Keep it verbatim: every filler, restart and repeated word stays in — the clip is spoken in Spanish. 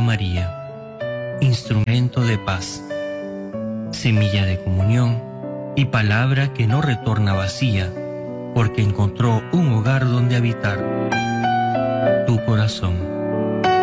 María, instrumento de paz, semilla de comunión y palabra que no retorna vacía, porque encontró un hogar donde habitar, tu corazón.